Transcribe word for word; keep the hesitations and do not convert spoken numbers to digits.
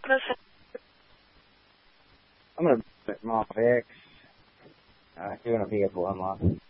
I'm going to put Mob X, uh, doing a vehicle unlock.